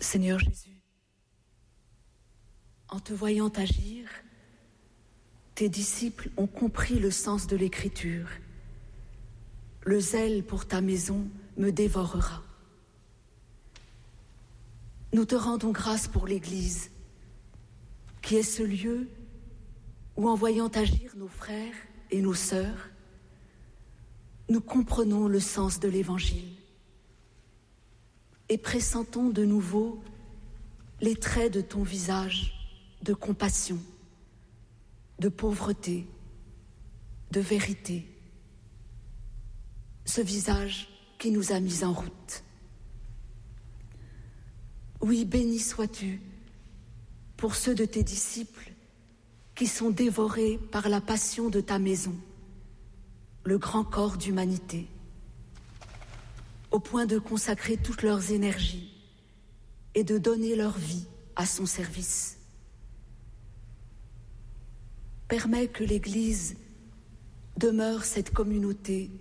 Seigneur Jésus, en te voyant agir, tes disciples ont compris le sens de l'Écriture. Le zèle pour ta maison me dévorera. Nous te rendons grâce pour l'Église, qui est ce lieu où, en voyant agir nos frères et nos sœurs, nous comprenons le sens de l'Évangile et pressentons de nouveau les traits de ton visage de compassion, de pauvreté, de vérité, ce visage qui nous a mis en route. Oui, béni sois-tu pour ceux de tes disciples qui sont dévorés par la passion de ta maison, le grand corps d'humanité, au point de consacrer toutes leurs énergies et de donner leur vie à son service. Permets que l'Église demeure cette communauté